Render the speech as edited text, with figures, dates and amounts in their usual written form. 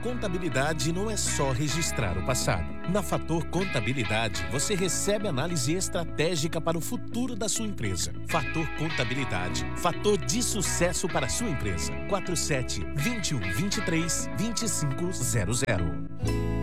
contabilidade não é só registrar o passado. Na Fator Contabilidade, você recebe análise estratégica para o futuro da sua empresa. Fator Contabilidade, fator de sucesso para a sua empresa. 47 21 23 2500.